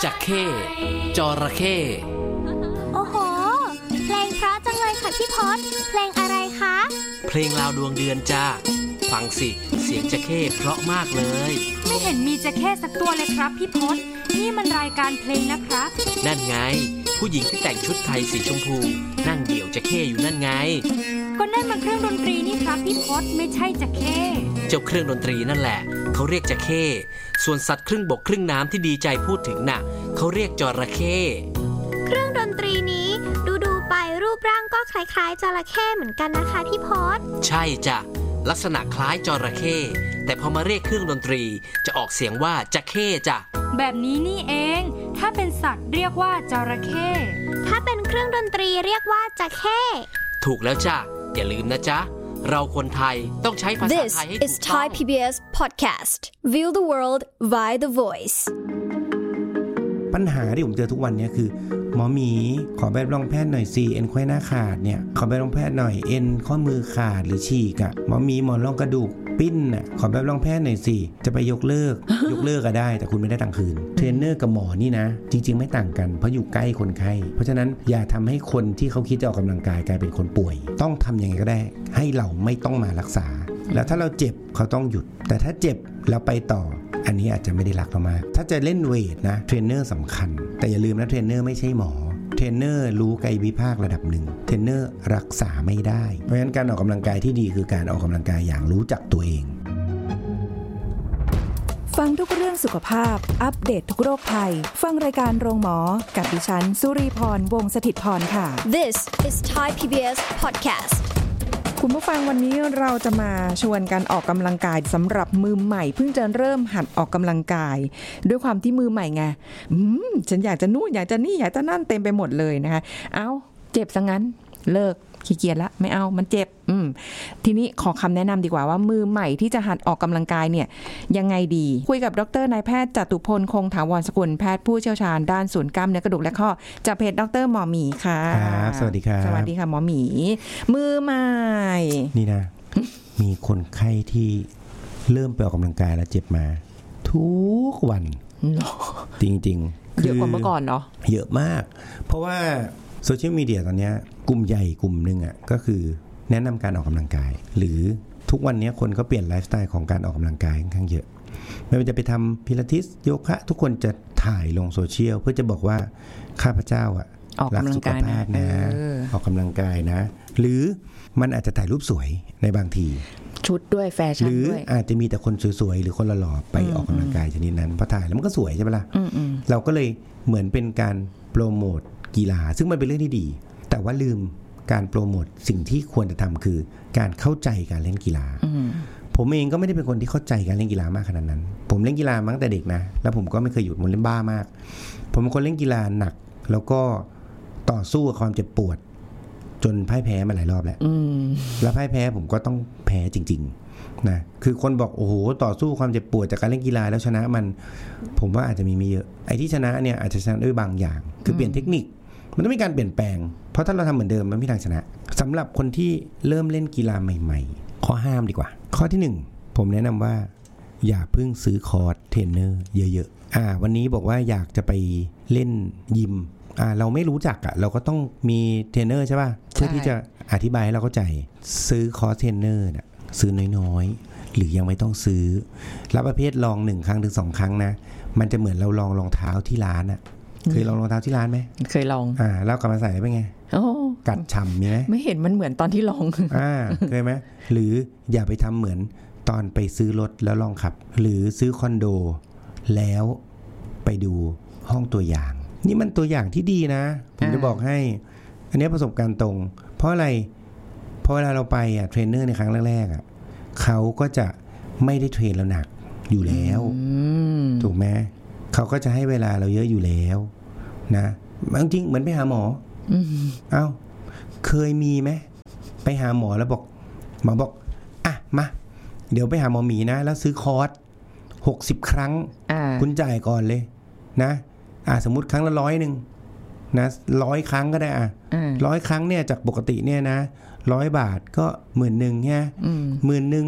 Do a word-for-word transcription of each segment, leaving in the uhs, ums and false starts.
จักเข้จระเข้โอ้โหเพลงเพราะจังเลยค่ะพี่พศเพลงอะไรคะเพลงลาวดวงเดือนจ้าฟังสิเสียงจักเข้เพราะมากเลยไม่เห็นมีจักเข้สักตัวเลยครับพี่พศนี่มันรายการเพลงนะครับนั่นไงผู้หญิงที่แต่งชุดไทยสีชมพูนั่งเดี่ยวจักเข้อยู่นั่นไงก็นั่นมันเครื่องดนตรีนี่ครับพี่พศไม่ใช่จักเข้เจ้าเครื่องดนตรีนั่นแหละเขาเรียกจักเข้ส่วนสัตว์ครึ่งบกครึ่งน้ำที่ดีใจพูดถึงน่ะเขาเรียกจระเข้เครื่องดนตรีนี้ดูดูไปรูปร่างก็คล้ายๆจระเข้เหมือนกันนะคะพี่พศใช่จ้ะลักษณะคล้ายจระเข้แต่พอมาเรียกเครื่องดนตรีจะออกเสียงว่าจักเข้จ้ะแบบนี้นี่เองถ้าเป็นสัตว์เรียกว่าจระเข้ถ้าเป็นเครื่องดนตรีเรียกว่าจักเข้ถูกแล้วจ้ะอย่าลืมนะจ๊ะเราคนไทยต้องใช้ภาษาไทยให้ถูกต้อง This is Thai พี บี เอส Podcast View the world via the voice ปัญหาที่ผมเจอทุกวันนี้คือหมอหมีขอใบรับรองแพทย์หน่อยสิเอ็นไขว้หน้าขาดเนี่ยขอใบรับรองแพทย์หน่อยเอ็นข้อมือขาดหรือฉีกอ่ะหมอหมีหมอนรองกระดูกปิ้นน่ะขอใบรับรองแพทย์หน่อยสิจะไปยกเลิก ยกเลิกก็ได้แต่คุณไม่ได้ตังค์คืนเทรนเนอร์กับหมอนี่นะจริงๆไม่ต่างกันเพราะอยู่ใกล้คนไข้เพราะฉะนั้นอย่าทำให้คนที่เขาคิดจะออกกำลังกายกลายเป็นคนป่วยต้องทำยังไงก็ได้ให้เราไม่ต้องมารักษาแล้วถ้าเราเจ็บเขาต้องหยุดแต่ถ้าเจ็บแล้วไปต่ออันนี้อาจจะไม่ได้รักเรามากถ้าจะเล่นเวทนะเทรนเนอร์สำคัญแต่อย่าลืมนะเทรนเนอร์ไม่ใช่หมอเทรนเนอร์รู้กายวิภาคระดับหนึ่งเทรนเนอร์รักษาไม่ได้เพราะฉะนั้นการออกกำลังกายที่ดีคือการออกกำลังกายอย่างรู้จักตัวเองฟังทุกเรื่องสุขภาพอัปเดต ท, ทุกโรคภัยฟังรายการโรงหมอกับดิฉันสุรีพรวงศ์สถิตย์พรค่ะ This is Thai พี บี เอส Podcast คุณผู้ฟังวันนี้เราจะมาชวนกันออกกำลังกายสำหรับมือใหม่เพิ่งจะเริ่มหัดออกกำลังกายด้วยความที่มือใหม่ไงอืมฉันอยากจะนู่นอยากจะนี่อยากจะนั่นเต็มไปหมดเลยนะคะเอ้าเจ็บซะงั้นเลิกขี้เกียจละไม่เอามันเจ็บอืมทีนี้ขอคำแนะนำดีกว่าว่ามือใหม่ที่จะหัดออกกำลังกายเนี่ยยังไงดีคุยกับดรนายแพทย์จตุพลคงถาวรสกุลแพทย์ผู้เชี่ยวชาญด้านศูนย์กล้ามเนื้อกระดูกและข้อจากเพจดรหมอหมีค่ะครับสวัสดีครับสวัสดีค่ะหมอหมีมือใหม่นี่นะ มีคนไข้ที่เริ่มไปออกกำลังกายแล้วเจ็บมาทุกวันจริงๆเยอะกว่าเมื่อก่อนเนาะเยอะมากเพราะว่าโซเชียลมีเดียตอนนี้กลุ่มใหญ่กลุ่มนึงอ่ะก็คือแนะนำการออกกำลังกายหรือทุกวันนี้คนก็เปลี่ยนไลฟ์สไตล์ของการออกกำลังกายค่อนข้างเยอะไม่ว่าจะไปทำพิลาทิสโยคะทุกคนจะถ่ายลงโซเชียลเพื่อจะบอกว่าข้าพเจ้าอ่ะรักสุขภาพนะออกกำลังกายนะหรือมันอาจจะถ่ายรูปสวยในบางทีชุดด้วยแฟชั่นด้วยหรืออาจจะมีแต่คนสวยๆหรือคนหล่อๆไปออกกำลังกายชนิดนั้นพอถ่ายแล้วมันก็สวยใช่ไหมล่ะเราก็เลยเหมือนเป็นการโปรโมทกีฬาซึ่งมันเป็นเรื่องที่ดีแต่ว่าลืมการโปรโมทสิ่งที่ควรจะทำคือการเข้าใจการเล่นกีฬาผมเองก็ไม่ได้เป็นคนที่เข้าใจการเล่นกีฬามากขนาดนั้นผมเล่นกีฬามาตั้งแต่เด็กนะแล้วผมก็ไม่เคยหยุดผมเล่นบ้ามากผมเป็นคนเล่นกีฬาหนักแล้วก็ต่อสู้กับความเจ็บปวดจนพ่ายแพ้มาหลายรอบแล้วแล้วพ่ายแพ้ผมก็ต้องแพ้จริงๆนะคือคนบอกโอ้โหต่อสู้ความเจ็บปวดจากการเล่นกีฬาแล้วชนะมันผมว่าอาจจะมีไม่เยอะไอ้ที่ชนะเนี่ยอาจจะชนะด้วยบางอย่างคือเปลี่ยนเทคนิคมันต้องมีการเปลี่ยนแปลงเพราะถ้าเราทำเหมือนเดิมมันไม่มีทางชนะสำหรับคนที่เริ่มเล่นกีฬาใหม่ๆข้อห้ามดีกว่าข้อที่หนึ่งผมแนะนำว่าอย่าเพิ่งซื้อคอร์สเทรนเนอร์เยอะๆอ่าวันนี้บอกว่าอยากจะไปเล่นยิมอ่าเราไม่รู้จักอ่ะเราก็ต้องมีเทรนเนอร์ใช่ป่ะเพื่อที่จะอธิบายให้เราเข้าใจซื้อคอร์สเทรนเนอร์น่ะซื้อน้อยๆหรือยังไม่ต้องซื้อแล้วประเภทลองหนึ่งครั้งถึงสองครั้งนะมันจะเหมือนเราลองรองเท้าที่ร้านอ่ะเคยลองรองเท้าที่ร้านไหมเคยลองอ่าแล้วกลับมาใส่เป็นไงกัดฉ่ำมีไหมไม่เห็นมันเหมือนตอนที่ลองอ่าเคยไหมหรืออย่าไปทำเหมือนตอนไปซื้อรถแล้วลองขับหรือซื้อคอนโดแล้วไปดูห้องตัวอย่างนี่มันตัวอย่างที่ดีนะผมจะบอกให้อันนี้ประสบการณ์ตรงเพราะอะไรเพราะเวลาเราไปอ่ะเทรนเนอร์ในครั้งแรกๆอ่ะเขาก็จะไม่ได้เทรนเราหนักอยู่แล้วถูกไหมเขาก็จะให้เวลาเราเยอะอยู่แล้วนะจริงๆเหมือนไปหาหมอเอ้าเคยมีไหมไปหาหมอแล้วบอกหมอบอกอ่ะมาเดี๋ยวไปหาหมอหมีนะแล้วซื้อคอร์สหกสิบครั้งคุณจ่ายก่อนเลยนะอ่ะสมมุติครั้งละร้อยนึงนะร้อยครั้งก็ได้อ่ะร้อยครั้งเนี่ยจากปกติเนี่ยนะร้อยบาทก็หมื่นหนึ่งใช่ไหมหมื่นหนึ่ง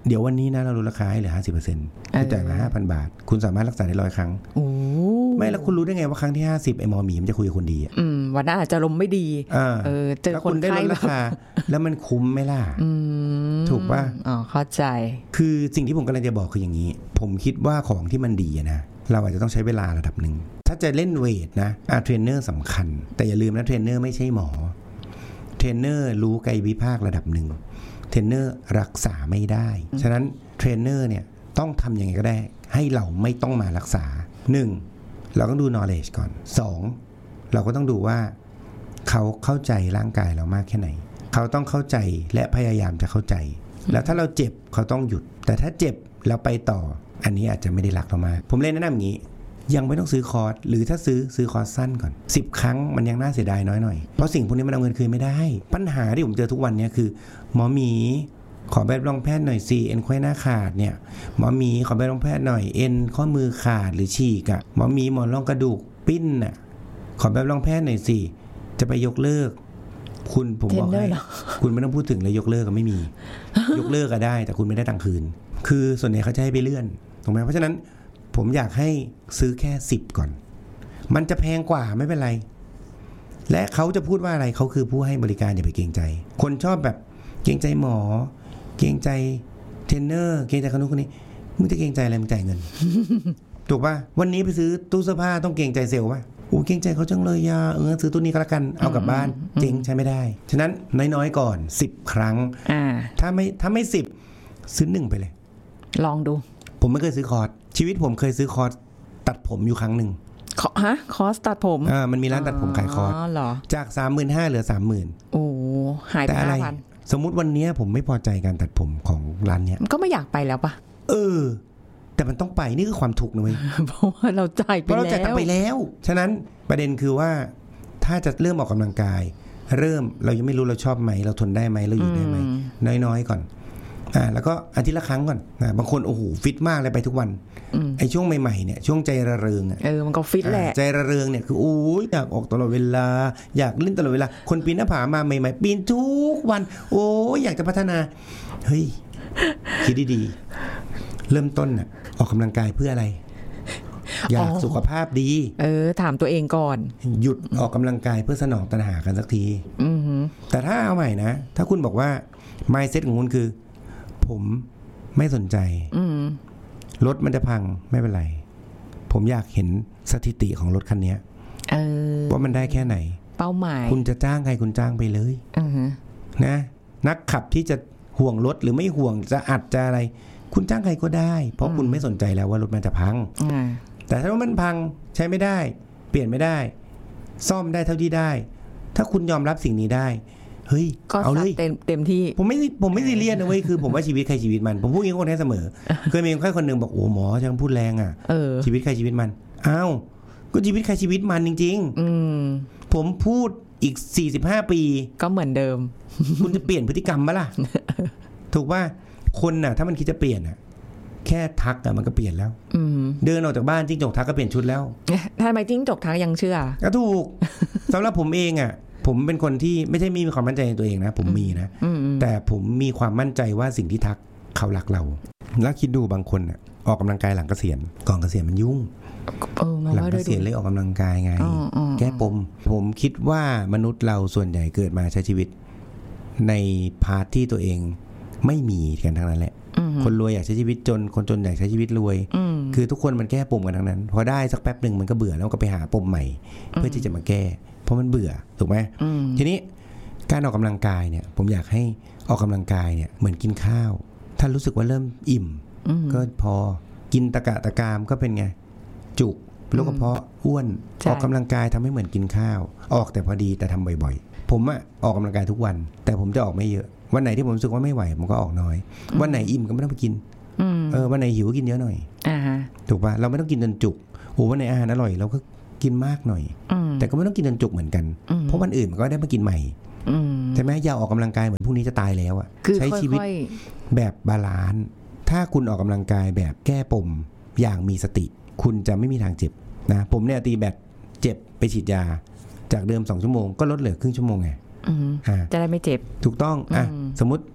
เดี๋ยววันนี้นะเราลดราคาให้เหลือ ห้าสิบเปอร์เซ็นต์ คุณจ่ายมา ห้าพัน บาทคุณสามารถรักษาได้ร้อยครั้งโอ้ไม่แล้วคุณรู้ได้ไงว่าครั้งที่ห้าสิบไอ้หมอหมีมันจะคุยกับคนดีอืมวันนั้นอาจจะลมไม่ดีเออเจอคนไข้ราคาแล้วมันคุ้มไหมล่ะถูกป่ะอ๋อเข้าใจคือสิ่งที่ผมกำลังจะบอกคืออย่างนี้ผมคิดว่าของที่มันดีนะเราอาจจะต้องใช้เวลาระดับหนึ่งถ้าจะเล่นเวทนะอ่ะเทรนเนอร์สำคัญแต่อย่าลืมนะเทรนเนอร์ไม่ใช่หมอเทรนเนอร์รู้กายวิภาคระดับหนึ่งเทรนเนอร์รักษาไม่ได้ฉะนั้นเทรนเนอร์เนี่ยต้องทำยังไงก็ได้ให้เราไม่ต้องมารักษาหนึ่งเราต้องดู knowledge ก่อนสองเราก็ต้องดูว่าเขาเข้าใจร่างกายเรามากแค่ไหนเขาต้องเข้าใจและพยายามจะเข้าใจแล้วถ้าเราเจ็บเขาต้องหยุดแต่ถ้าเจ็บแล้วไปต่ออันนี้อาจจะไม่ได้รักเรามากผมเล่นแนะนำอย่างนี้ยังไม่ต้องซื้อคอร์สหรือถ้าซื้อซื้อคอร์สสั้นก่อนสิบครั้งมันยังน่าเสียดายน้อยหน่อยเพราะสิ่งพวกนี้มันเอาเงินคืนไม่ได้ปัญหาที่ผมเจอทุกวันนี้คือหมอหมีขอใบรับรองแพทย์หน่อยสิเอ็นไขว้หน้าขาดเนี่ยหมอหมีขอใบรับรองแพทย์หน่อยเอ็นข้อมือขาดหรือฉีกอ่ะหมอหมีหมอนรองกระดูกปิ้นน่ะขอใบรับรองแพทย์หน่อยสิจะไปยกเลิกคุณผมบอกให้คุณไม่ต้องพูดถึงเลยยกเลิกก็ไม่มียกเลิกก็ได้แต่คุณไม่ได้ตังค์คืนคือส่วนใหญ่เขาจะให้ไปเลื่อนถูกไหมเพราะฉะนั้นผมอยากให้ซื้อแค่สิบก่อนมันจะแพงกว่าไม่เป็นไรและเขาจะพูดว่าอะไรเขาคือผู้ให้บริการอย่าไปเกรงใจคนชอบแบบเกรงใจหมอเกรงใจเทรนเนอร์เกรงใจคนนู้นคนนี้มึงจะเกรงใจอะไรมึงจ่ายเงิน ถูกป่ะวันนี้ไปซื้อตู้เสื้อผ้าต้องเกรงใจเซลล์ป่ะโอ้เกรงใจเขาจังเลยยาเออซื้อตู้นี้ก็แล้วกันเอากลับบ้านเจ๊งใช้ไม่ได้ฉะนั้นน้อยๆก่อนสิบครั้งถ้าไม่ถ้าไม่สิบซื้อหนึ่งไปเลยลองดูผมไม่เคยซื้อคอร์สชีวิตผมเคยซื้อคอร์สตัดผมอยู่ครั้งหนึ่งฮะคอร์สตัดผมอ่ามันมีร้านตัดผมขายคอร์สจาก สามหมื่นห้าพัน เหลือ สามหมื่นโอ้หายไป ห้าพันสมมุติวันนี้ผมไม่พอใจการตัดผมของร้านเนี้ยมันก็ไม่อยากไปแล้วป่ะเออแต่มันต้องไปนี่คือความทุกข์นะเว้ยเพราะว่าเราจ่ายไปแล้วเพราะเราจ่ายตังค์ไปแล้วฉะนั้นประเด็นคือว่าถ้าจะเริ่มออกกำลังกายเริ่มเรายังไม่รู้เราชอบไหมเราทนได้ไหมเราอยู่ได้ไหมน้อยๆก่อนอ่าแล้วก็อาทิตย์ละครั้งก่อนนะบางคนโอ้โหฟิตมากเลยไปทุกวันไอ้ช่วงใหม่ๆเนี่ยช่วงใจระเริงอ่ะเออมันก็ฟิตแหละใจระเริงเนี่ยคือโอ้ยอยากออกตลอดเวลาอยากเล่นตลอดเวลาคนปีนหน้าผามาใหม่ๆปีนทุกวันโอ้ยอยากจะพัฒนาเฮ้ยคิดดีๆเริ่มต้นน่ะออกกำลังกายเพื่ออะไรอยากสุขภาพดีเออถามตัวเองก่อนหยุดออกกำลังกายเพื่อสนองตัณหากันสักทีแต่ถ้าเอาใหม่นะถ้าคุณบอกว่า mindset ของคุณคือผมไม่สนใจรถมันจะพังไม่เป็นไรผมอยากเห็นสถิติของรถคันนี้ว่ามันได้แค่ไหนเป้าหมายคุณจะจ้างใครคุณจ้างไปเลยนะนักขับที่จะห่วงรถหรือไม่ห่วงจะอัดจะอะไรคุณจ้างใครก็ได้เพราะคุณไม่สนใจแล้วว่ารถมันจะพังแต่ถ้ามันพังใช้ไม่ได้เปลี่ยนไม่ได้ซ่อมได้เท่าที่ได้ถ้าคุณยอมรับสิ่งนี้ได้เฮ้ยเอาเลยเต็มเต็มที่ผมไม่ผมไม่ซีเรียสนะเว้ยคือผมว่าชีวิตใครชีวิตมันผมพูดอย่างนี้คนนี้เสมอเคยมีใครคนนึงบอกโอ้หมอจังพูดแรงอ่ะชีวิตใครชีวิตมันอ้าวก็ชีวิตใครชีวิตมันจริงๆผมพูดอีกสี่สิบห้าปีก็เหมือนเดิมคุณจะเปลี่ยนพฤติกรรมมั้ยล่ะถูกป่ะคนน่ะถ้ามันคิดจะเปลี่ยนอ่ะแค่ทักอ่ะมันก็เปลี่ยนแล้วเดินออกจากบ้านจิ้งจกทักก็เปลี่ยนชุดแล้วทำไมจิ้งจกทักยังเชื่อก็ถูกสำหรับผมเองอ่ะผมเป็นคนที่ไม่ใช่มีความมั่นใจในตัวเองนะผมมีนะแต่ผมมีความมั่นใจว่าสิ่งที่ทักเขารักเราแล้วคิดดูบางคนอ่ะออกกำลังกายหลังเกษียณก่อนเกษียณมันยุ่งหลังเกษียณเลยออกกำลังกายไงแก้ปมผมคิดว่ามนุษย์เราส่วนใหญ่เกิดมาใช้ชีวิตในพาร์ทที่ตัวเองไม่มีกันทั้งนั้นแหละคนรวยอยากใช้ชีวิตจนคนจนอยากใช้ชีวิตรวยคือทุกคนมันแก้ปมกันทั้งนั้นพอได้สักแป๊บหนึ่งมันก็เบื่อแล้วก็ไปหาปมใหม่เพื่อที่จะมาแก้เพราะมันเบื่อถูกไหมทีนี้การออกกำลังกายเนี่ยผมอยากให้ออกกำลังกายเนี่ยเหมือนกินข้าวถ้ารู้สึกว่าเริ่มอิ่มก็พอกินตะกะตะกามก็เป็นไงจุกโรคกระเพาะอ้วนออกกำลังกายทำให้เหมือนกินข้าวออกแต่พอดีแต่ทำบ่อยๆผมอะออกกำลังกายทุกวันแต่ผมจะออกไม่เยอะวันไหนที่ผมรู้สึกว่าไม่ไหวผมก็ออกน้อยวันไหนอิ่มก็ไม่ต้องไปกินเออวันไหนหิวก็กินเยอะหน่อยถูกป่ะเราไม่ต้องกินจนจุกโอ้วันไหนอาหารอร่อยเราก็กินมากหน่อยแต่ก็ไม่ต้องกินจนจุกเหมือนกันเพราะวันอื่นมันก็ได้มากินใหม่ใช่ไหมอย่าออกกำลังกายเหมือนพรุ่งนี้จะตายแล้วอ่ะใช้ชีวิตแบบบาลานซ์ถ้าคุณออกกำลังกายแบบแก้ปมอย่างมีสติคุณจะไม่มีทางเจ็บนะผมเนี่ยตีแบตเจ็บไปฉีดยาจากเดิมสองชั่วโมงก็ลดเหลือครึ่งชั่วโมงไงจะได้ไม่เจ็บถูกต้องอ่ะสมมติ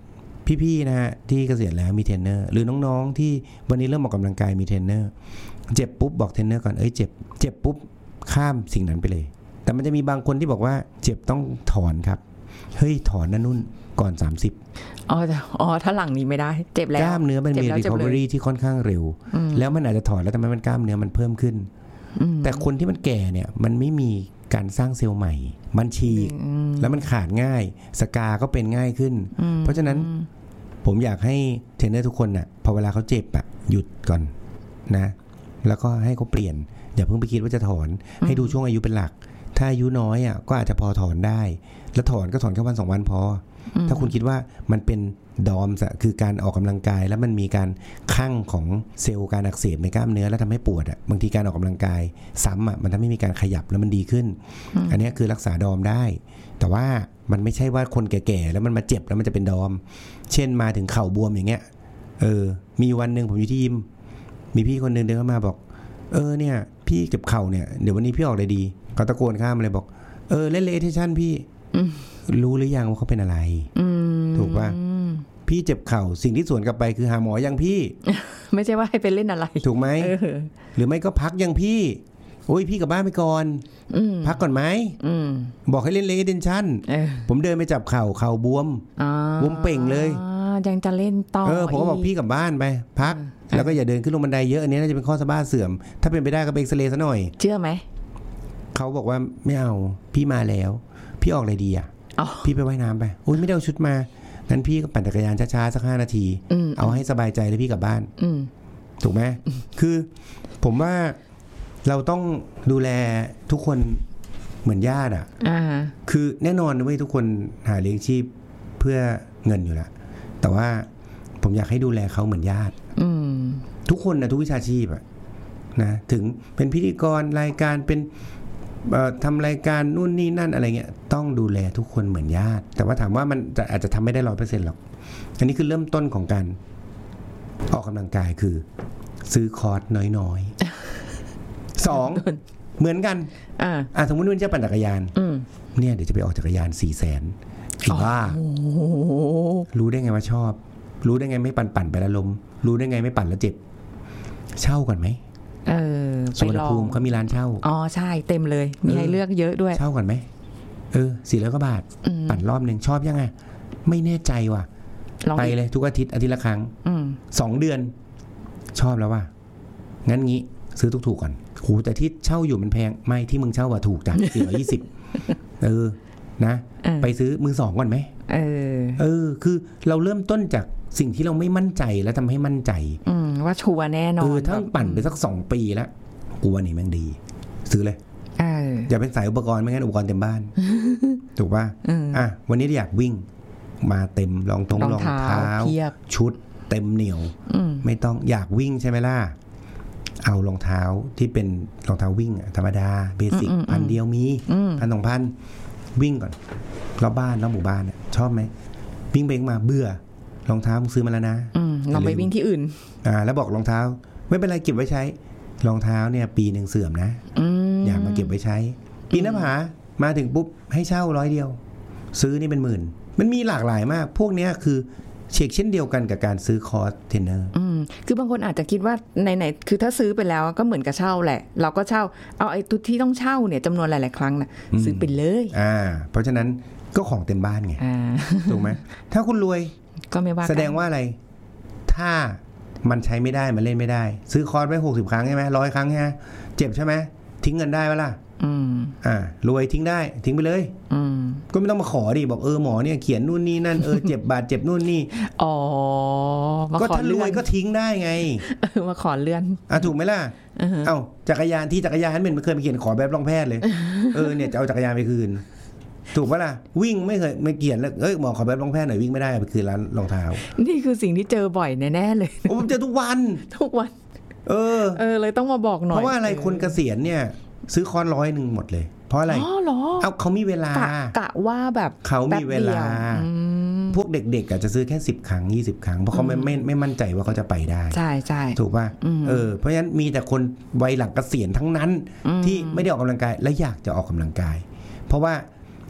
พี่ๆนะฮะที่เกษียณแล้วมีเทรนเนอร์หรือน้องๆที่วันนี้เริ่มออกกำลังกายมีเทรนเนอร์เจ็บปุ๊บบอกเทรนเนอร์ก่อนเอ้ยเจ็บเจ็บปุ๊บข้ามสิ่งนั้นไปเลยแต่มันจะมีบางคนที่บอกว่าเจ็บต้องถอนครับเฮ้ยถอนนั่นนู่นก่อนสามสิบอ๋ออ๋อถ้าหลังนี้ไม่ได้เจ็บแล้วกล้ามเนื้อมันมี recovery ที่ค่อนข้างเร็วแล้วมันอาจจะถอนแล้วแต่มันกล้ามเนื้อมันเพิ่มขึ้นแต่คนที่มันแก่เนี่ยมันไม่มีการสร้างเซลล์ใหม่มันฉีกแล้วมันขาดง่ายสกาก็เป็นง่ายขึ้นเพราะฉะนั้นผมอยากให้เทรนเนอร์ทุกคนน่ะพอเวลาเขาเจ็บอะหยุดก่อนนะแล้วก็ให้เขาเปลี่ยนอย่าเพิ่งไปคิดว่าจะถอนให้ดูช่วงอายุเป็นหลักถ้าอายุน้อยอ่ะก็อาจจะพอถอนได้แล้วถอนก็ถอนแค่วันสองวันพอถ้าคุณคิดว่ามันเป็นดอมส์คือการออกกำลังกายแล้วมันมีการคั่งของเซลล์การอักเสบในกล้ามเนื้อแล้วทำให้ปวดอ่ะบางทีการออกกำลังกายซ้ำอ่ะมันทำให้มีการขยับแล้วมันดีขึ้นอันนี้คือรักษาดอมได้แต่ว่ามันไม่ใช่ว่าคนแก่ๆแล้วมันมาเจ็บแล้วมันจะเป็นดอมเช่นมาถึงเข่าบวมอย่างเงี้ยเออมีวันนึงผมอยู่ที่ยิมมีพี่คนนึงเดินเข้ามาบอกเออเนี่ยพี่เจ็บเข่าเนี่ยเดี๋ยววันนี้พี่ออกเลยดีก็ตะโกนข้ามเลยบอกเออเล่นเลเทชั่นพี่รู้หรือยังว่าเขาเป็นอะไรถูกป่ะพี่เจ็บเข่าสิ่งที่สวนกลับไปคือหาหมอยังพี่ไม่ใช่ว่าให้ไปเล่นอะไรถูกไหมหรือไม่ก็พักยังพี่โอ้ยพี่กลับบ้านไปก่อนพักก่อนไหมบอกให้เล่นเลเทชั่นผมเดินไปจับเข่าเข่าบวมบวมเป่งเลยยังจะเล่นต่อเออผมก็บอกพี่กลับบ้านไปพักแล้วก็อย่าเดินขึ้นลงบันไดเยอะอันนี้น่าจะเป็นข้อสะบ้าเสื่อมถ้าเป็นไปได้ก็ไปเอ็กซเรย์ซะหน่อยเชื่อไหมเขาบอกว่าไม่เอาพี่มาแล้วพี่ออกอะไรดีอ่ะพี่ไปว่ายน้ำไปโอ้ยไม่ได้เอาชุดมางั้นพี่ก็ปั่นจักรยานช้าๆสักห้านาทีเอาให้สบายใจแล้วพี่กลับบ้านถูกไหมคือผมว่าเราต้องดูแลทุกคนเหมือนญาติอ่ะคือแน่นอนว่าทุกคนหาเลี้ยงชีพเพื่อเงินอยู่แล้วแต่ว่าผมอยากให้ดูแลเขาเหมือนญาติทุกคนนะทุกวิชาชีพอะนะถึงเป็นพิธีกรรายการเป็นทำรายการนู่นนี่นั่นอะไรเงี้ยต้องดูแลทุกคนเหมือนญาติแต่ว่าถามว่ามันจะอาจจะทำไม่ได้ร้อยเปอร์เซ็นต์หรอกอันนี้คือเริ่มต้นของการออกกำลังกายคือซื้อคอร์สน้อยๆสองเหมือนกันอ่าสมมติว่าจะปั่นจักรยานเนี่ยเดี๋ยวจะไปออกจักรยานสี่แสนไอ้บ้ารู้ได้ไงว่าชอบรู้ได้ไงไม่ปั่นปั่นไปแล้วล้มรู้ได้ไงไม่ปั่นแล้วเจ็บเช่าก่อนไหมเออสวนภูมิเขามีร้านเช่าอ๋อใช่เต็มเลยมีให้เลือกเยอะด้วยเช่าก่อนไหมเออสี่ร้อยกว่าบาทปั่นรอบนึงชอบยังไงไม่แน่ใจว่ะไปเลยทุกอาทิตย์อาทิตย์ละครั้งสองเดือนชอบแล้วว่ะงั้นงี้ซื้อถูกๆก่อนโหแต่ที่เช่าอยู่มันแพงไม่ที่มึงเช่าว่าถูกจ้ะสี่ร้อยยี่สิบเออนะไปซื้อมือสองก่อนไหมเออเออคือเราเริ่มต้นจากสิ่งที่เราไม่มั่นใจแล้วทำให้มั่นใจว่าชัวร์แน่นอนเออถ้าปั่นไปสักสองปีแล้วกูว่านี่แม่งดีซื้อเลยอย่าเป็นสายอุปกรณ์ไม่งั้นอุปกรณ์เต็มบ้านถูกป่ะอ่ะวันนี้อยากวิ่งมาเต็มรองตรงรองเท้าชุดเต็มเหนียวไม่ต้องอยากวิ่งใช่ไหมล่ะเอารองเท้าที่เป็นรองเท้าวิ่งธรรมดาเบสิกพันเดียวมีพันสองพันวิ่งก่อนรอบบ้านรอบหมู่บ้านเนี่ยชอบไหมวิ่งไปมาเบื่อรองเท้ามึงซื้อมาแล้วนะลองไปวิ่งที่อื่นอ่าแล้วบอกรองเท้าไม่เป็นไรเก็บไว้ใช้รองเท้าเนี่ยปีหนึ่งเสื่อมนะอย่ามาเก็บไว้ใช้ปีหน้าผามาถึงปุ๊บให้เช่าร้อยเดียวซื้อนี่เป็นหมื่นมันมีหลากหลายมากพวกเนี้ยคือเช็คเช่นเดียวกันกับการซื้อคอร์สเทรนเนอร์คือบางคนอาจจะคิดว่าไหนๆคือถ้าซื้อไปแล้วก็เหมือนกับเช่าแหละเราก็เช่าเอาไอ้ตัวที่ต้องเช่าเนี่ยจำนวนหลายๆครั้งนะซื้อไปเลยอ่าเพราะฉะนั้นก็ของเต็มบ้านไงถูกไหมถ้าคุณรวยก็ไม่ว่าแสดงว่าอะไรถ้ามันใช้ไม่ได้มันเล่นไม่ได้ซื้อคอร์สไปหกสิบครั้งใช่ไหมร้อยครั้งใช่ไหมเจ็บใช่ไหมทิ้งเงินได้ปะล่ะอ่ารวยทิ้งได้ทิ้งไปเลยก็ไม่ต้องมาขอดิบอกเออหมอเนี่ยเขียนนู่นนี่นั่นเออเจ็บบาดเจ็บนู่นนี่อ๋อก็ถ้ารวยก็ทิ้งได้ไงมาขอเลื่อนอ่ะถูกไหมล่ะเอ้าจักรยานที่จักรยานมันไม่เคยไปเขียนขอแบบรองแพทย์เลยเออเนี่ยจะเอาจักรยานไปคืนถูกปะล่ะวิ่งไม่เคยไม่เขียนแล้วเอ้ยหมอขอแบบรองแพทย์หน่อยวิ่งไม่ได้ไปคืนร้านรองเท้านี่คือสิ่งที่เจอบ่อยแน่ๆเลยผมเจอทุกวันทุกวันเออเออเลยต้องมาบอกหน่อยเพราะว่าอะไรคนเกษียณเนี่ยซื้อคอร์สร้อยหนึ่งหมดเลยเพราะอะไรอ๋อเหรอเอาเขามีเวลากะว่าแบบเขามีเวลาพวกเด็กๆอาจจะซื้อแค่สิบครั้งยี่สิบครั้งเพราะเขาไม่ไม่ไม่มั่นใจว่าเขาจะไปได้ใช่ใช่ถูกป่ะเออเพราะฉะนั้นมีแต่คนวัยหลังเกษียณทั้งนั้นที่ไม่ได้ออกกำลังกายและอยากจะออกกำลังกายเพราะว่า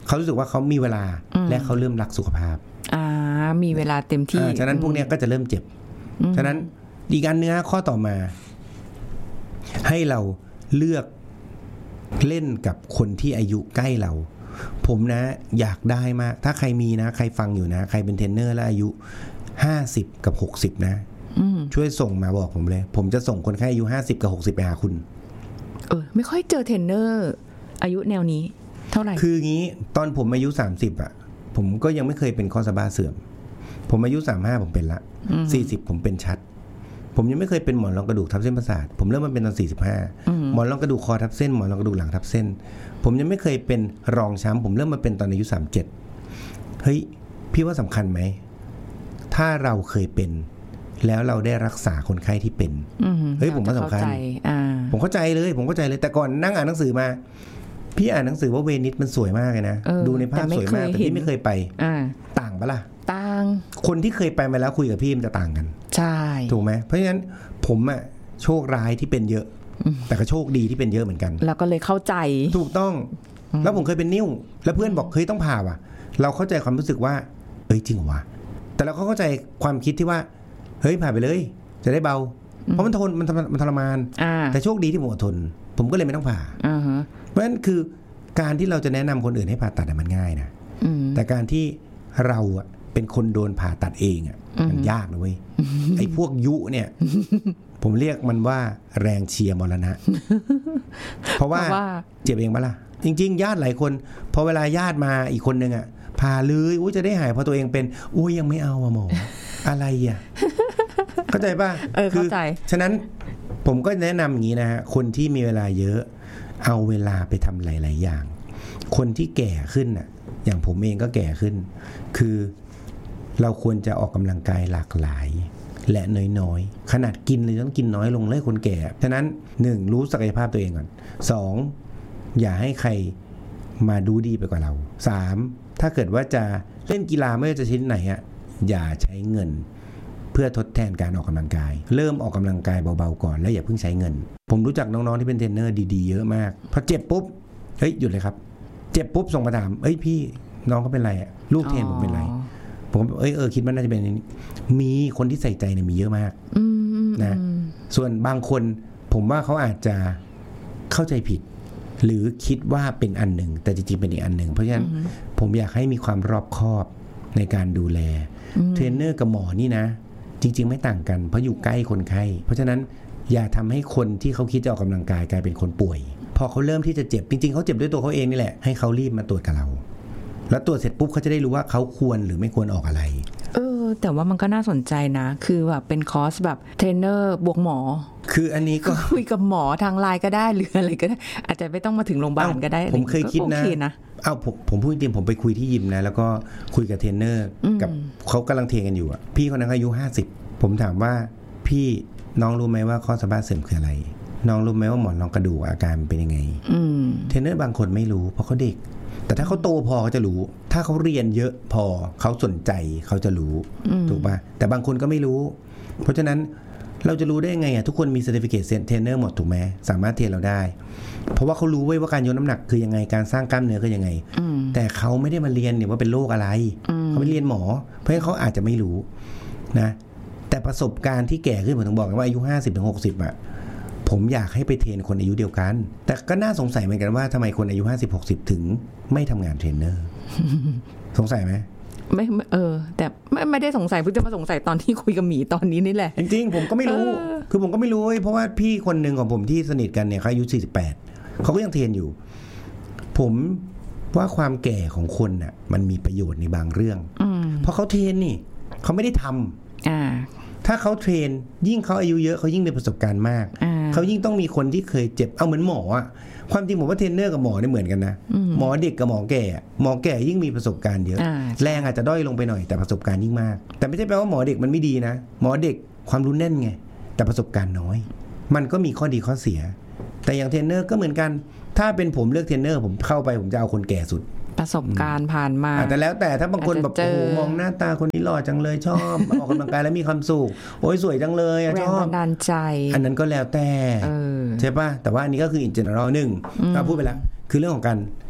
เขารู้สึกว่าเขามีเวลาและเขาเริ่มรักสุขภาพอ่ามีเวลาเต็มที่ฉะนั้นพวกเนี้ยก็จะเริ่มเจ็บฉะนั้นอีกอันเนื้อข้อต่อมาให้เราเลือกเล่นกับคนที่อายุใกล้เราผมนะอยากได้มากถ้าใครมีนะใครฟังอยู่นะใครเป็นเทรนเนอร์แล้วอายุห้าสิบกับหกสิบนะช่วยส่งมาบอกผมเลยผมจะส่งคนไข้อายุห้าสิบกับหกสิบไปหาคุณเออไม่ค่อยเจอเทรนเนอร์อายุแนวนี้เท่าไหร่คืองี้ตอนผมอายุสามสิบอ่ะผมก็ยังไม่เคยเป็นข้อสะบ้าเสื่อมผมอายุสามสิบห้าผมเป็นละสี่สิบผมเป็นชัดผมยังไม่เคยเป็นหมอนรองกระดูกทับเส้นประสาทผมเริ่มมาเป็นตอนสี่สิบห้าหมอนรองกระดูกคอทับเส้นหมอนรองกระดูกหลังทับเส้นผมยังไม่เคยเป็นรองช้ำผมเริ่มมาเป็นตอนอายุสามสิบเจ็ดเฮ้ยพี่ว่าสำคัญไหมถ้าเราเคยเป็นแล้วเราได้รักษาคนไข้ที่เป็นเฮ้ยผมว่าสำคัญผมเข้าใจเลยผมเข้าใจเลยแต่ก่อนนั่งอ่านหนังสือมาพี่อ่านหนังสือว่าเวนิสมันสวยมากเลยนะดูในภาพสวยมากแต่พี่ไม่เคยไปต่างปะล่ะต่างคนที่เคยไปมาแล้วคุยกับพี่มันจะต่างกันใช่ถูกไหมเพราะฉะนั้นผมอะโชคร้ายที่เป็นเยอะแต่ก็โชคดีที่เป็นเยอะเหมือนกันแล้วก็เลยเข้าใจถูกต้องแล้วผมเคยเป็นนิ่วแล้วเพื่อนบอกเฮ้ยต้องผ่าว่ะเราเข้าใจความรู้สึกว่าเอ้ยจริงเหรอวะแต่เราก็เข้าใจความคิดที่ว่าเฮ้ยผ่าไปเลยจะได้เบาเพราะมันทนมันมันทรมานแต่โชคดีที่ผมอดทนผมก็เลยไม่ต้องผ่าเพราะฉะนั้นคือการที่เราจะแนะนำคนอื่นให้ผ่าตัดมันง่ายนะแต่การที่เราอะเป็นคนโดนผ่าตัดเองอ่ะมันยากนะเว้ยไอ้พวกยุเนี่ยผมเรียกมันว่าแรงเชียร์มรณะเพราะว่าเจ็บเองปะล่ะจริงๆญาติหลายคนพอเวลาญาติมาอีกคนนึงอ่ะผ่าเลยอุ้ยจะได้หายพอตัวเองเป็นอุ้ยยังไม่เอาอะหมออะไรอ่ะเข้าใจป่ะเออเข้าใจฉะนั้นผมก็แนะนำอย่างนี้นะฮะคนที่มีเวลาเยอะเอาเวลาไปทำหลายๆอย่างคนที่แก่ขึ้นอ่ะอย่างผมเองก็แก่ขึ้นคือเราควรจะออกกำลังกายหลากหลายและน้อยๆขนาดกินเลยต้องกินน้อยลงเลยคนแก่ฉะนั้นหนึ่งรู้ศักยภาพตัวเองก่อนสองอย่าให้ใครมาดูดีไปกว่าเราสามถ้าเกิดว่าจะเล่นกีฬาไม่ว่าจะชนิดไหนอ่ะอย่าใช้เงินเพื่อทดแทนการออกกำลังกายเริ่มออกกำลังกายเบาๆก่อนแล้วอย่าเพิ่งใช้เงินผมรู้จักน้องๆที่เป็นเทรนเนอร์ดีๆเยอะมากพอเจ็บปุ๊บเฮ้ยหยุดเลยครับเจ็บปุ๊บส่งมาถามเอ้ยพี่น้องเขาเป็นไรอ่ะลูกเทรนผมเป็นไรผมเอ้ยเออคิดว่าน่าจะเป็นมีคนที่ใส่ใจเนี่ยมีเยอะมากนะส่วนบางคนผมว่าเขาอาจจะเข้าใจผิดหรือคิดว่าเป็นอันหนึ่งแต่จริงๆเป็นอีกอันหนึ่งเพราะฉะนั้นผมอยากให้มีความรอบคอบในการดูแลเทรนเนอร์กับหมอนี่นะจริงๆไม่ต่างกันเพราะอยู่ใกล้คนไข้เพราะฉะนั้นอย่าทำให้คนที่เขาคิดจะออกกำลังกายกลายเป็นคนป่วยพอเขาเริ่มที่จะเจ็บจริงๆเขาเจ็บด้วยตัวเขาเองนี่แหละให้เขารีบมาตรวจกับเราแล้วตรวจเสร็จปุ๊บเขาจะได้รู้ว่าเขาควรหรือไม่ควรออกอะไรเออแต่ว่ามันก็น่าสนใจนะคือแบบเป็นคอร์สแบบเทรนเนอร์บวกหมอคืออันนี้ก็คุยกับหมอทางไลน์ก็ได้หรืออะไรก็ได้อาจจะไม่ต้องมาถึงโรงพยาบาลก็ได้ผมเคยคิดนะเอ้าผมผมพูดจริงผมไปคุยที่ยิมนะแล้วก็คุยกับเทรนเนอร์กับเขากำลังเทรนกันอยู่อ่ะพี่คนนั้นอายุห้าสิบผมถามว่าพี่น้องรู้ไหมว่าข้อสะบ้าเสื่อมคืออะไรน้องรู้ไหมว่าหมอนรองกระดูกอาการเป็นยังไงเทรนเนอร์บางคนไม่รู้เพราะเขาเด็กแต่ถ้าเขาโตพอเขาจะรู้ถ้าเขาเรียนเยอะพอเขาสนใจเขาจะรู้ถูกป่ะแต่บางคนก็ไม่รู้เพราะฉะนั้นเราจะรู้ได้ไงอ่ะทุกคนมี Certificate Trainer หมดถูกไหมสามารถเทรนเราได้เพราะว่าเขารู้ไว้ว่าการยกน้ำหนักคือยังไงการสร้างกล้ามเนื้อคือยังไงแต่เขาไม่ได้มาเรียนเนี่ยว่าเป็นโรคอะไรเขาไม่เรียนหมอเพราะฉะนั้นเขาอาจจะไม่รู้นะแต่ประสบการณ์ที่แก่ขึ้นผมถึงบอกว่าอายุ ห้าสิบถึงหกสิบ อ่ะผมอยากให้ไปเทรนคนอายุเดียวกันแต่ก็น่าสงสัยเหมือนกันว่าทำไมคนอายุ ห้าสิบ หกสิบ ถึงไม่ทำงานเทรนเนอร์สงสัยไหมไม่เออแต่ไม่ไม่ได้สงสัยเพิ่งจะมาสงสัยตอนที่คุยกับหมีตอนนี้นี่แหละจริงๆผมก็ไม่รู้คือผมก็ไม่รู้เพราะว่าพี่คนหนึ่งของผมที่สนิทกันเนี่ยเขาอายุสี่สิบแปดเขาก็ยังเทรนอยู่ผมว่าความแก่ของคนน่ะมันมีประโยชน์ในบางเรื่องเพราะเขาเทรนนี่เขาไม่ได้ทำอ่าถ้าเขาเทรนยิ่งเขาอายุเยอะเขายิ่งมีประสบการณ์มากเขายิ่งต้องมีคนที่เคยเจ็บเอาเหมือนหมออะความจริงผมว่าเทรนเนอร์กับหมอเนี่ยเหมือนกันนะหมอเด็กกับหมอแก่หมอแก่ยิ่งมีประสบการณ์เยอะแรงอาจจะด้อยลงไปหน่อยแต่ประสบการณ์ยิ่งมากแต่ไม่ใช่แปลว่าหมอเด็กมันไม่ดีนะหมอเด็กความรู้แน่นไงแต่ประสบการณ์น้อยมันก็มีข้อดีข้อเสียแต่อย่างเทรนเนอร์ก็เหมือนกันถ้าเป็นผมเลือกเทรนเนอร์ผมเข้าไปผมจะเอาคนแก่สุดประสบการณ์ผ่านมาแต่แล้วแต่ถ้าบางคนแบบโอ้โหมองหน้าตาคนนี้หล่อจังเลยชอบออกกำลังกายแล้วมีความสุขโอ้ยสวยจังเลยชอบแรงบันดาลใจอันนั้นก็แล้วแต่ใช่ป่ะแต่ว่าอันนี้ก็คือ in general หนึ่งเราพูดไปแล้วคือเรื่องของการเท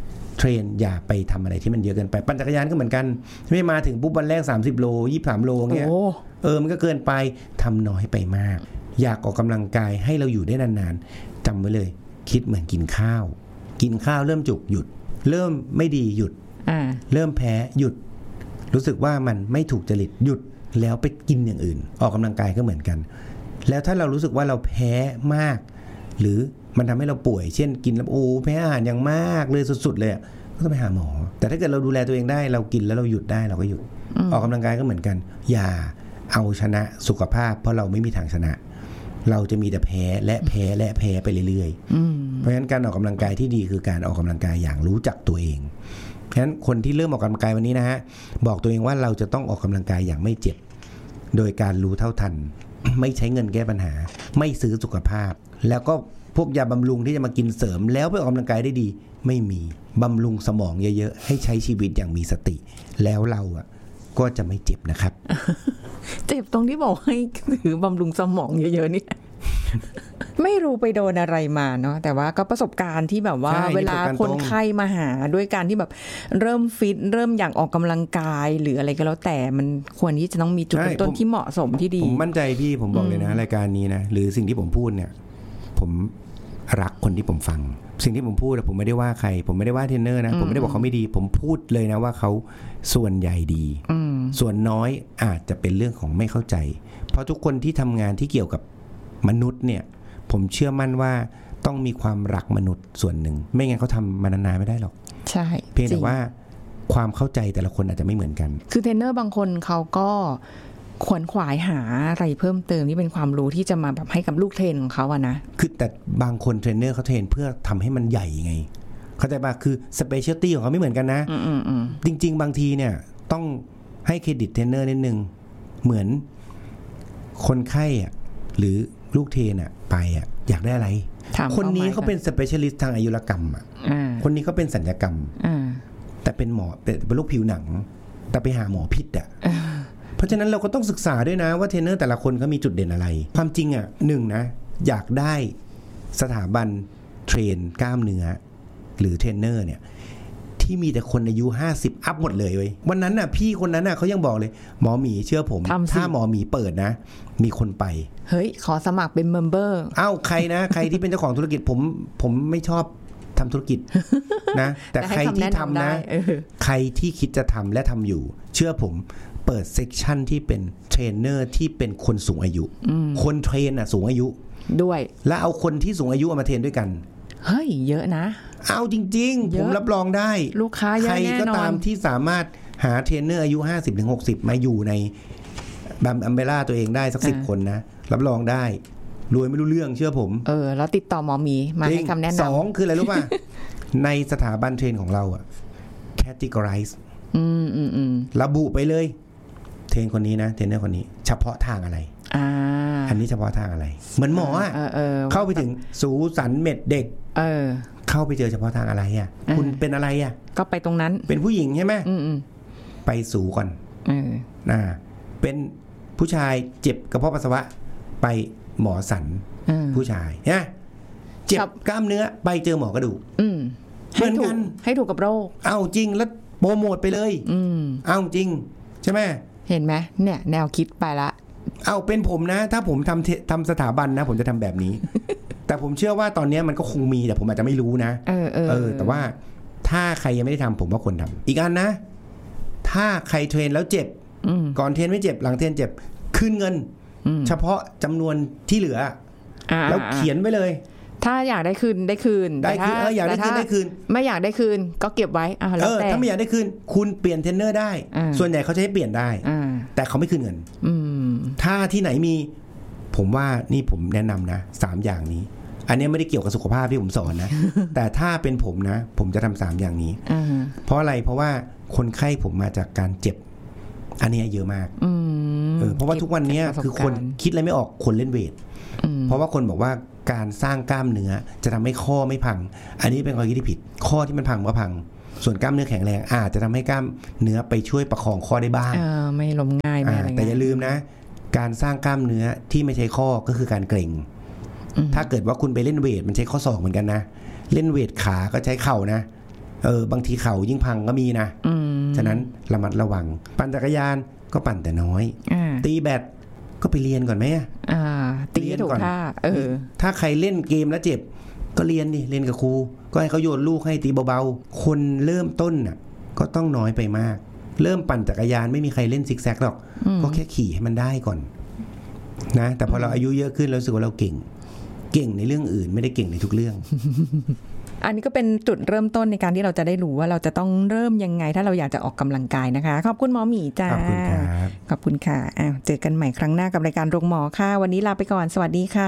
รนอย่าไปทำอะไรที่มันเยอะเกินไปปั่นจักรยานก็เหมือนกันไม่มาถึงปุ๊บวันแรกสามสิบโลยี่สิบสามโลเงี้ยเออมันก็เกินไปทำน้อยไปมากอยากออกกำลังกายให้เราอยู่ได้นานๆจำไว้เลยคิดเหมือนกินข้าวกินข้าวเริ่มจุกหยุดเริ่มไม่ดีหยุดเริ่มแพ้หยุดรู้สึกว่ามันไม่ถูกจริตหยุดแล้วไปกินอย่างอื่นออกกำลังกายก็เหมือนกันแล้วถ้าเรารู้สึกว่าเราแพ้มากหรือมันทำให้เราป่วยเช่นกินแล้วโอ้แพ้อาหารอย่างมากเลยสุดๆเลยก็ต้องไปหาหมอแต่ถ้าเกิดเราดูแลตัวเองได้เรากินแล้วเราหยุดได้เราก็หยุดออกกำลังกายก็เหมือนกันอย่าเอาชนะสุขภาพเพราะเราไม่มีทางชนะเราจะมีแต่แพ้และแพ้และแพ้ไปเรื่อยๆเพราะฉะนั้นการออกกำลังกายที่ดีคือการออกกำลังกายอย่างรู้จักตัวเองเพราะฉะนั้นคนที่เริ่มออกกำลังกายวันนี้นะฮะบอกตัวเองว่าเราจะต้องออกกำลังกายอย่างไม่เจ็บโดยการรู้เท่าทันไม่ใช้เงินแก้ปัญหาไม่ซื้อสุขภาพแล้วก็พวกยาบำรุงที่จะมากินเสริมแล้วไปออกกำลังกายได้ดีไม่มีบำรุงสมองเยอะๆให้ใช้ชีวิตอย่างมีสติแล้วเราอ่ะก็จะไม่เจ็บนะครับเจ็บตรงที่บอกให้ถือบำรุงสมองเยอะๆนี่ไม่รู้ไปโดนอะไรมาเนาะแต่ว่าก็ประสบการณ์ที่แบบว่าเวลาคนไข้มาหาด้วยการที่แบบเริ่มฟิตเริ่มอยากออกกำลังกายหรืออะไรก็แล้วแต่มันควรที่จะต้องมีจุดเริ่มต้นที่เหมาะสมที่ดีผมมั่นใจพี่ผมบอกเลยนะรายการนี้นะหรือสิ่งที่ผมพูดเนี่ยผมรักคนที่ผมฟังสิ่งที่ผมพูดผมไม่ได้ว่าใครผมไม่ได้ว่าเทรนเนอร์นะผมไม่ได้บอกเขาไม่ดีผมพูดเลยนะว่าเขาส่วนใหญ่ดีส่วนน้อยอาจจะเป็นเรื่องของไม่เข้าใจเพราะทุกคนที่ทำงานที่เกี่ยวกับมนุษย์เนี่ยผมเชื่อมั่นว่าต้องมีความรักมนุษย์ส่วนหนึ่งไม่งั้นเขาทำมานานๆไม่ได้หรอกใช่เพียงแต่ว่าความเข้าใจแต่ละคนอาจจะไม่เหมือนกันคือเทรนเนอร์บางคนเขาก็ขวนขวายหาอะไรเพิ่มเติมที่เป็นความรู้ที่จะมาแบบให้กับลูกเทรนของเขาอะนะคือแต่บางคนเทรนเนอร์เขาเทรนเพื่อทำให้มันใหญ่ไงเข้าใจป่ะคือสเปเชียลตี้ของเขาไม่เหมือนกันนะจริงๆบางทีเนี่ยต้องให้เครดิตเทรนเนอร์นิดนึงเหมือนคนไข้อะหรือลูกเทรนอะไปอะอยากได้อะไรคนนี้เขาเป็นสเปเชียลิสต์ทางอายุรกรรมอะคนนี้เขาเป็นศัลยกรรมแต่เป็นหมอเป็นโรคผิวหนังแต่ไปหาหมอพิษอะเพราะฉะนั้นเราก็ต้องศึกษาด้วยนะว่าเทรนเนอร์แต่ละคนเขามีจุดเด่นอะไรความจริงอ่ะหนึ่งนะอยากได้สถาบันเทรนกล้ามเนื้อหรือเทรนเนอร์เนี่ยที่มีแต่คนอายุห้าสิบอัพหมดเลยเว้ยวันนั้นน่ะพี่คนนั้นน่ะเขายังบอกเลยหมอหมีเชื่อผมถ้าหมอหมีเปิดนะมีคนไปเฮ้ยขอสมัครเป็นเมมเบอร์เอ้าใครนะใครที่เป็นเจ้าของธุรกิจผมผมไม่ชอบทำธุรกิจนะแต่ใครที่ทำนะใครที่คิดจะทำและทำอยู่เชื่อผมเปิดเซกชันที่เป็นเทรนเนอร์ที่เป็นคนสูงอายุคนเทรนอ่ะสูงอายุด้วยแล้วเอาคนที่สูงอายุมาเทรนด้วยกันเฮ้ยเยอะนะเอาจริงๆผมรับรองได้ลูกค้าเยอะแน่นอนใครก็ตามที่สามารถหาเทรนเนอร์อายุ ห้าสิบถึงหกสิบ มาอยู่ในบัมอัมเบร่าตัวเองได้สักสิบคนนะรับรองได้รวยไม่รู้เรื่องเชื่อผมเออแล้วติดต่อหมอหมีมาให้คำแนะนำสองคืออะไรรู้ป่ะ ในสถาบันเทรนของเราอะ categorize อืมอืมอืมระบุไปเลยเทรนคนนี้นะเทรนเนอร์คนนี้เฉพาะทางอะไรอ่าอันนี้เฉพาะทางอะไรเหมือนหมออ่ะเข้าไปถึงสูสันเม็ดเด็กเออเข้าไปเจอเฉพาะทางอะไรอ่ะคุณเป็นอะไรอ่ะก็ไปตรงนั้นเป็นผู้หญิงใช่ไหมไปสูก่อนอ่าเป็นผู้ชายเจ็บกระเพาะปัสสาวะไปหมอสันผู้ชายเนี่ยเจ็บกล้ามเนื้อไปเจอหมอกระดูกเหมือนกันให้ถูกกับโรคเอาจริงแล้วโปรโมทไปเลยเอาจริงใช่ไหมเห็นไหมเนี่ยแนวคิดไปละเอาเป็นผมนะถ้าผมทำทำสถาบันนะผมจะทำแบบนี้ แต่ผมเชื่อว่าตอนนี้มันก็คงมีแต่ผมอาจจะไม่รู้นะเออเออเออแต่ว่าถ้าใครยังไม่ได้ทำผมว่าควรทำอีกอันนะถ้าใครเทรนแล้วเจ็บก่อนเทรนไม่เจ็บหลังเทรนเจ็บคืนเงินเฉพาะจำนวนที่เหลือแล้วเขียนไว้เลยถ้าอยากได้คืนได้คืนได้คืนเอออยากได้คืนได้คืนไม่อยากได้คืนก็เก็บไว้อ่าแล้วแต่ถ้าไม่อยากได้คืนคุณเปลี่ยนเทรนเนอร์ได้ส่วนใหญ่เขาจะให้เปลี่ยนได้แต่เขาไม่คืนเงินถ้าที่ไหนมีผมว่านี่ผมแนะนำนะสามอย่างนี้อันนี้ไม่ได้เกี่ยวกับสุขภาพที่ผมสอนนะ แต่ถ้าเป็นผมนะผมจะทำสามอย่างนี้เพราะอะไรเพราะว่าคนไข้ผมมาจากการเจ็บอันนี้เยอะมากเออเพราะว่าทุกวันนี้คือคนคิดอะไรไม่ออกคนเล่นเวทเพราะว่าคนบอกว่าการสร้างกล้ามเนื้อจะทำให้ข้อไม่พังอันนี้เป็นความคิดที่ผิดข้อที่มันพังก็พังส่วนกล้ามเนื้อแข็งแรงอาจจะทำให้กล้ามเนื้อไปช่วยประคองข้อได้บ้างไม่ล้มง่ายไม่อะไรแต่อย่าลืมนะการสร้างกล้ามเนื้อที่ไม่ใช่ข้อก็คือการเกร็งถ้าเกิดว่าคุณไปเล่นเวทมันใช้ข้อศอกเหมือนกันนะเล่นเวทขาก็ใช้เข่านะเออบางทีเข่ายิ่งพังก็มีนะฉะนั้นระมัดระวังปั่นจักรยานก็ปั่นแต่น้อยตีแบดก็ไปเรียนก่อนไหมอ่าตีถูกท่าเออถ้าใครเล่นเกมแล้วเจ็บก็เรียนดิเรียนกับครูก็ให้เขาโยนลูกให้ตีเบาๆคนเริ่มต้นน่ะก็ต้องน้อยไปมากเริ่มปั่นจักรยานไม่มีใครเล่นซิกแซกหรอกก็แค่ขี่ให้มันได้ก่อนนะแต่พอเราอายุเยอะขึ้นเรารู้สึกว่าเราเก่งเก่งในเรื่องอื่นไม่ได้เก่งในทุกเรื่องอันนี้ก็เป็นจุดเริ่มต้นในการที่เราจะได้รู้ว่าเราจะต้องเริ่มยังไงถ้าเราอยากจะออกกำลังกายนะคะขอบคุณหมอหมีจ้าขอบคุณครับขอบคุณค่ะอ้าวเจอกันใหม่ครั้งหน้ากับรายการโรงหมอค่ะวันนี้ลาไปก่อนสวัสดีค่ะ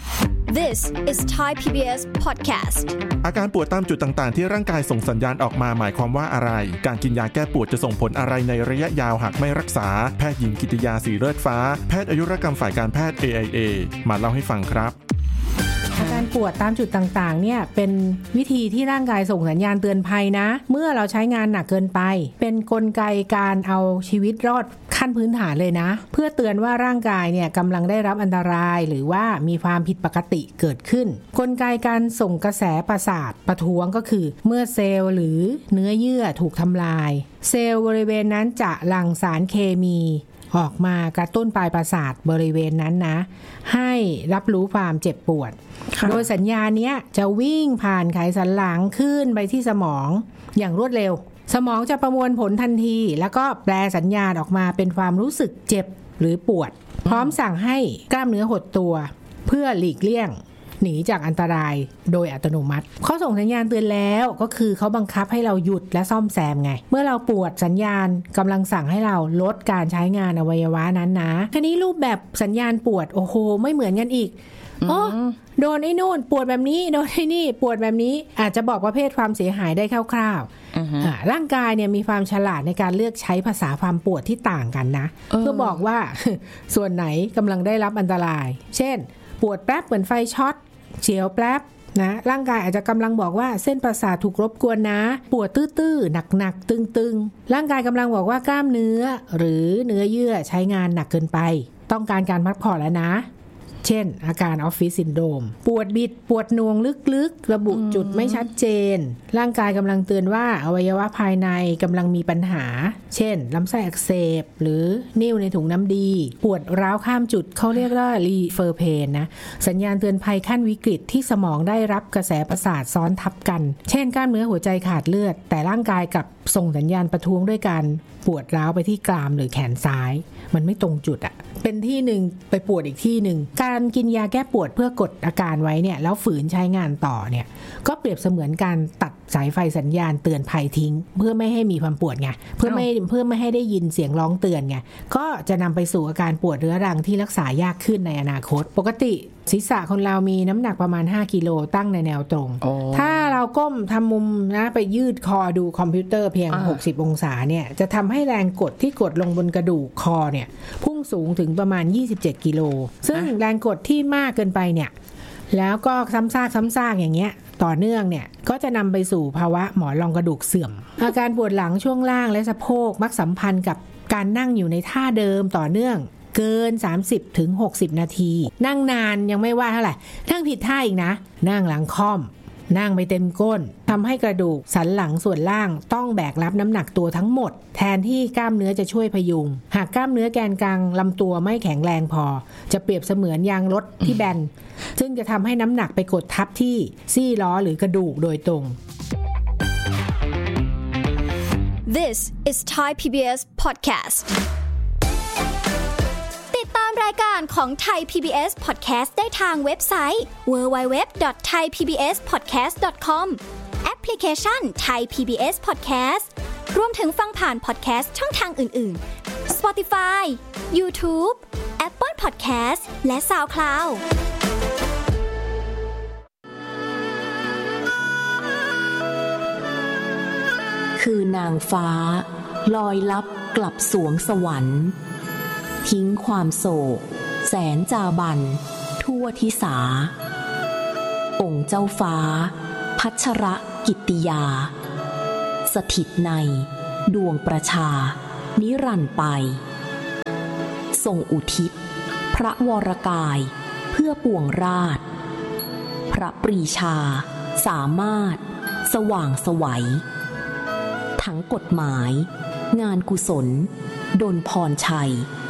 This is Thai พี บี เอส Podcast อาการปวดตามจุดต่างๆที่ร่างกายส่งสัญญาณออกมาหมายความว่าอะไรการกินยาแก้ปวดจะส่งผลอะไรในระยะยาวหากไม่รักษาแพทย์หญิงกิติยาสีเลือดฟ้าแพทย์อายุรกรรมฝ่ายการแพทย์ เอ ไอ เอ มาเล่าให้ฟังครับอาการปวดตามจุดต่างๆเนี่ยเป็นวิธีที่ร่างกายส่งสัญญาณเตือนภัยนะเมื่อเราใช้งานหนักเกินไปเป็นกลไกการเอาชีวิตรอดขั้นพื้นฐานเลยนะเพื่อเตือนว่าร่างกายเนี่ยกำลังได้รับอันตรายหรือว่ามีความผิดปกติเกิดขึ้นกลไกการส่งกระแสประสาทประท้วงก็คือเมื่อเซลล์หรือเนื้อเยื่อถูกทำลายเซลล์บริเวณนั้นจะหลั่งสารเคมีออกมากระตุ้นปลายประสาทบริเวณนั้นนะให้รับรู้ความเจ็บปวดโดยสัญญาณนี้จะวิ่งผ่านไขสันหลังขึ้นไปที่สมองอย่างรวดเร็วสมองจะประมวลผลทันทีแล้วก็แปลสัญญาณออกมาเป็นความรู้สึกเจ็บหรือปวดพร้อมสั่งให้กล้ามเนื้อหดตัวเพื่อหลีกเลี่ยงหนีจากอันตรายโดยอัตโนมัติเขาส่งสัญญาณเตือนแล้วก็คือเขาบังคับให้เราหยุดและซ่อมแซมไงเมื่อเราปวดสัญญาณกำลังสั่งให้เราลดการใช้งานอวัยวะนั้นนะทีนี้รูปแบบสัญญาณปวดโอ้โหไม่เหมือนกันอีกโอ้โดนไอ้นู่นปวดแบบนี้โดนไอ้นี่ปวดแบบนี้อาจจะบอกประเภทความเสียหายได้คร่าวๆร่างกายเนี่ยมีความฉลาดในการเลือกใช้ภาษาความปวดที่ต่างกันนะเพื่อบอกว่าส่วนไหนกำลังได้รับอันตรายเช่นปวดแป๊บเหมือนไฟช็อตเฉียวแป๊บนะร่างกายอาจจะกำลังบอกว่าเส้นประสาทถูกรบกวนนะปวดตื้อๆหนักๆตึงๆร่างกายกำลังบอกว่ากล้ามเนื้อหรือเนื้อเยื่อใช้งานหนักเกินไปต้องการการพักผ่อนแล้วนะเช่นอาการออฟฟิศซินโดรมปวดบิดปวดหน่วงลึกๆระบุจุดไม่ชัดเจนร่างกายกำลังเตือนว่าอวัยวะภายในกำลังมีปัญหาเช่นลำไส้อักเสบหรือนิ่วในถุงน้ำดีปวดร้าวข้ามจุดเขาเรียกว่ารีเฟอร์เพนนะสัญญาณเตือนภัยขั้นวิกฤตที่สมองได้รับกระแสประสาทซ้อนทับกันเช่นกล้ามเนื้อหัวใจขาดเลือดแต่ร่างกายกลับส่งสัญญาณประท้วงด้วยการปวดร้าวไปที่กรามหรือแขนซ้ายมันไม่ตรงจุดอะเป็นที่หนึ่งไปปวดอีกที่หนึ่งการกินยาแก้ปวดเพื่อกดอาการไว้เนี่ยแล้วฝืนใช้งานต่อเนี่ยก็เปรียบเสมือนการตัดสายไฟสัญญาณเตือนภัยทิ้งเพื่อไม่ให้มีความปวดไงเพื่อไม่เพื่อไม่ให้ได้ยินเสียงร้องเตือนไงก็จะนำไปสู่อาการปวดเรื้อรังที่รักษายากขึ้นในอนาคตปกติศีรษะคนเรามีน้ำหนักประมาณห้ากิโลตั้งในแนวตรงถ้าเราก้มทำมุมนะไปยืดคอดูคอมพิวเตอร์เพียงหกสิบองศาเนี่ยจะทำให้แรงกดที่กดลงบนกระดูกคอเนี่ยพุ่งสูงถึงประมาณยี่สิบเจ็ดกิโลซึ่งแรงกดที่มากเกินไปเนี่ยแล้วก็ซ้ำซากซ้ำซากอย่างเงี้ยต่อเนื่องเนี่ยก็จะนำไปสู่ภาวะหมอนรองกระดูกเสื่อมอาการปวดหลังช่วงล่างและสะโพกมักสัมพันธ์กับการนั่งอยู่ในท่าเดิมต่อเนื่องเกิน สามสิบถึงหกสิบ นาทีนั่งนานยังไม่ว่าเท่าไหร่นั่งผิดท่าอีกนะนั่งหลังค่อมนั่งไปเต็มก้นทำให้กระดูกสันหลังส่วนล่างต้องแบกรับน้ำหนักตัวทั้งหมดแทนที่กล้ามเนื้อจะช่วยพยุงหากกล้ามเนื้อแกนกลางลำตัวไม่แข็งแรงพอจะเปรียบเสมือนยางรถที่แบนซึ่งจะทำให้น้ำหนักไปกดทับที่ซี่ล้อหรือกระดูกโดยตรง This is Thai พี บี เอส Podcastติดตามรายการของ Thai พี บี เอส Podcast ได้ทางเว็บไซต์ ดับเบิลยู ดับเบิลยู ดับเบิลยู ดอท ไทย พี บี เอส พอดแคสต์ ดอท คอม แอปพลิเคชัน Thai พี บี เอส Podcast รวมถึงฟังผ่าน podcast ช่องทางอื่นๆ Spotify YouTube Apple Podcast และ SoundCloud คือนางฟ้าลอยลับกลับสวงสวรรค์ทิ้งความโศกแสนจาบันทั่วทิสาองค์เจ้าฟ้าพัชรกิตติยาสถิตในดวงประชานิรันดร์ไปทรงอุทิศพระวรกายเพื่อปวงราชพระปรีชาสามารถสว่างไสวทั้งกฎหมายงานกุศลดลพรชัย